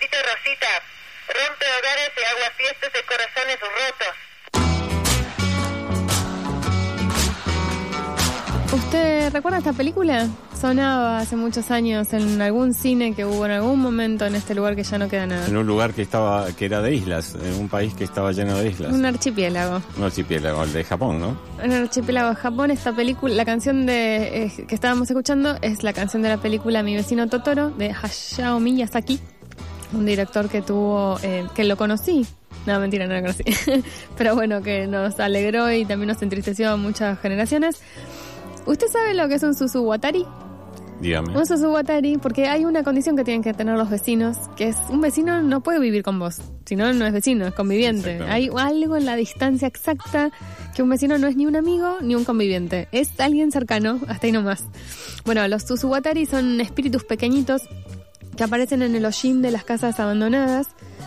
señorita Rosita. Rompe hogares y agua fiestas de corazones rotos. ¿Usted recuerda esta película? Sonaba hace muchos años en algún cine que hubo en algún momento en este lugar que ya no queda nada. En un lugar que era de islas, en un país que estaba lleno de islas. Un archipiélago. Un archipiélago, el de Japón, ¿no? En el archipiélago de Japón, esta película, la canción que estábamos escuchando es la canción de la película Mi vecino Totoro, de Hayao Miyazaki, un director que que lo conocí. No, mentira, no lo conocí. Pero bueno, que nos alegró y también nos entristeció a muchas generaciones. ¿Usted sabe lo que es un susuwatari? Dígame. Un susuwatari, porque hay una condición que tienen que tener los vecinos, que es un vecino no puede vivir con vos, si no, no es vecino, es conviviente. Hay algo en la distancia exacta que un vecino no es ni un amigo ni un conviviente, es alguien cercano, hasta ahí nomás. Bueno, los susuwatari son espíritus pequeñitos que aparecen en el hollín de las casas abandonadas,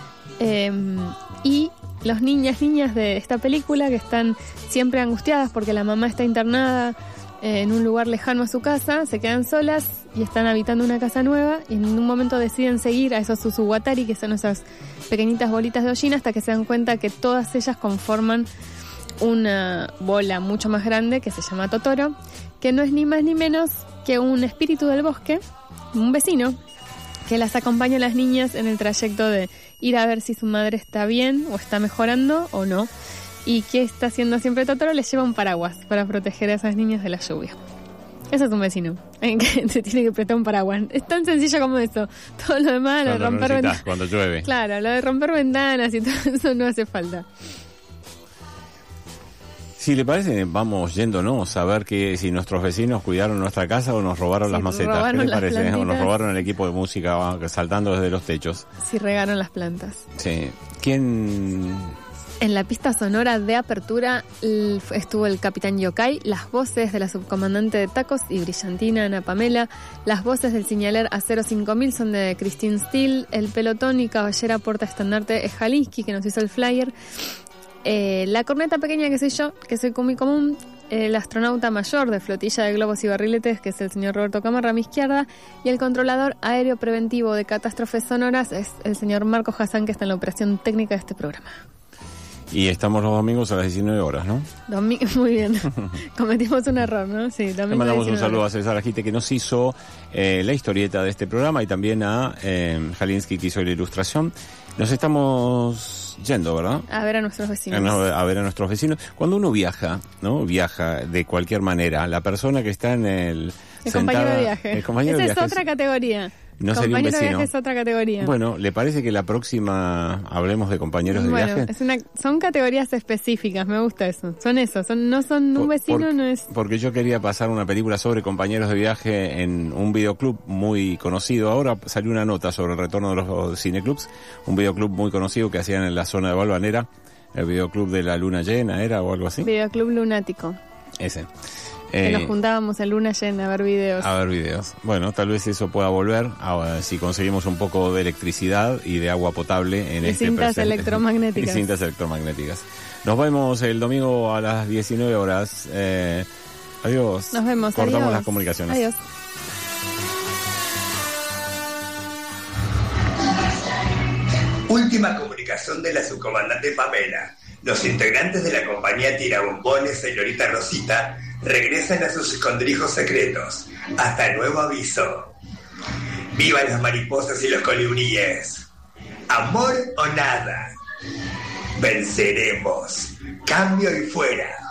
y los niñas de esta película que están siempre angustiadas porque la mamá está internada en un lugar lejano a su casa, se quedan solas y están habitando una casa nueva y en un momento deciden seguir a esos susuwatari, que son esas pequeñitas bolitas de hollín, hasta que se dan cuenta que todas ellas conforman una bola mucho más grande que se llama Totoro, que no es ni más ni menos que un espíritu del bosque, un vecino, que las acompaña a las niñas en el trayecto de ir a ver si su madre está bien o está mejorando o no. ¿Y qué está haciendo siempre Totoro? Les lleva un paraguas para proteger a esas niñas de la lluvia. Eso es un vecino, que se tiene que prestar un paraguas. Es tan sencillo como eso. Todo lo demás, lo de romper ventanas. Cuando llueve. Claro, lo de romper ventanas y todo eso no hace falta. Si le parece, vamos yéndonos a ver si nuestros vecinos cuidaron nuestra casa o nos robaron las macetas. ¿Qué le parece? Plantitas. O nos robaron el equipo de música saltando desde los techos. Si regaron las plantas. Sí. ¿Quién...? En la pista sonora de apertura estuvo el Capitán Yokai, las voces de la subcomandante de Tacos y Brillantina, Ana Pamela, las voces del Signaler Acero 5000 son de Christine Steele, el pelotón y caballera portaestandarte es Jalinsky, que nos hizo el flyer, la corneta pequeña que soy yo, que soy muy común, el astronauta mayor de Flotilla de Globos y Barriletes, que es el señor Roberto Camarra a mi izquierda, y el controlador aéreo preventivo de catástrofes sonoras es el señor Marco Hassan, que está en la operación técnica de este programa. Y estamos los domingos a las 19 horas, ¿no? Muy bien. Cometimos un error, ¿no? Sí, domingo. Le mandamos un saludo a César Ajite, que nos hizo la historieta de este programa, y también a Jalinsky, que hizo la ilustración. Nos estamos yendo, ¿verdad? A ver a nuestros vecinos. A ver a nuestros vecinos. Cuando uno viaja, ¿no? Viaja de cualquier manera. La persona que está en el compañero de viaje. El compañero Esa de viaje es otra categoría. No sería un vecino. Compañero de viaje es otra categoría. Bueno, ¿le parece que la próxima hablemos de compañeros de viaje? Son categorías específicas, me gusta eso. No son un vecino, no es... Porque yo quería pasar una película sobre compañeros de viaje en un videoclub muy conocido. Ahora salió una nota sobre el retorno de los cineclubs, un videoclub muy conocido que hacían en la zona de Balvanera, el videoclub de la luna llena, ¿era o algo así? Videoclub lunático. Ese. Que nos juntábamos en luna llena a ver videos. Bueno, tal vez eso pueda volver si conseguimos un poco de electricidad y de agua potable en cintas electromagnéticas. Y cintas electromagnéticas. Nos vemos el domingo a las 19 horas. Adiós. Nos vemos. Cortamos adiós. las comunicaciones. Adiós. Última comunicación de la subcomandante Pamela. Los integrantes de la compañía Tirabombones, señorita Rosita, regresan a sus escondrijos secretos. Hasta nuevo aviso. ¡Vivan las mariposas y los colibríes! ¿Amor o nada? Venceremos. Cambio y fuera.